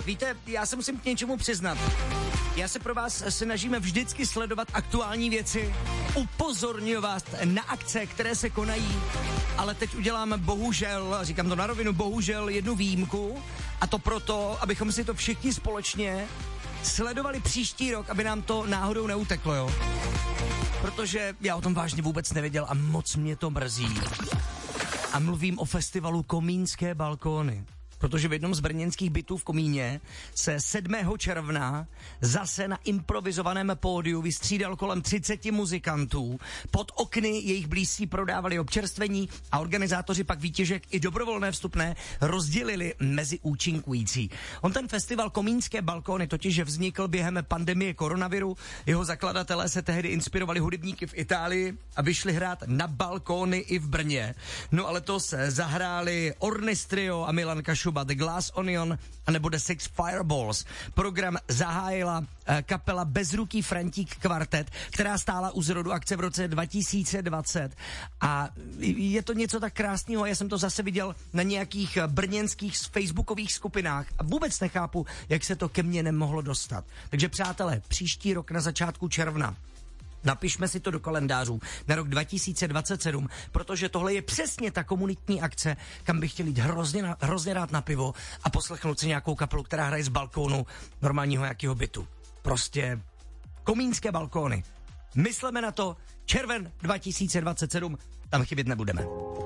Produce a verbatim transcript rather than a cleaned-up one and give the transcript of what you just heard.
Víte, já se musím k něčemu přiznat. Já se pro vás snažíme vždycky sledovat aktuální věci, upozorňovat na akce, které se konají, ale teď uděláme bohužel, říkám to na rovinu, bohužel jednu výjimku, a to proto, abychom si to všichni společně sledovali příští rok, aby nám to náhodou neuteklo, jo. Protože já o tom vážně vůbec nevěděl a moc mě to mrzí. A mluvím o festivalu Komínské balkóny. Protože v jednom z brněnských bytů v Komíně se sedmého června zase na improvizovaném pódiu vystřídal kolem třiceti muzikantů. Pod okny jejich blízcí prodávali občerstvení a organizátoři pak výtěžek i dobrovolné vstupné rozdělili mezi účinkující. On ten festival Komínské balkóny totiž vznikl během pandemie koronaviru. Jeho zakladatelé se tehdy inspirovali hudebníky v Itálii a vyšli hrát na balkóny i v Brně. No ale to se zahráli Ornistrio a Milan Kašuba, The Glass Onion a nebo The Six Fireballs. Program zahájila eh, kapela Bezruký Frantík Kvartet, která stála u zrodu akce v roce dva tisíce dvacet. A je to něco tak krásného, já jsem to zase viděl na nějakých brněnských facebookových skupinách a vůbec nechápu, jak se to ke mně nemohlo dostat. Takže přátelé, příští rok na začátku června napišme si to do kalendářů na rok dva tisíce dvacet sedm, protože tohle je přesně ta komunitní akce, kam bych chtěl jít hrozně, na, hrozně rád na pivo a poslechnout si nějakou kapelu, která hraje z balkónu normálního jakého bytu. Prostě Komínské balkóny. Mysleme na to, červen dva tisíce dvacet sedm, tam chybět nebudeme.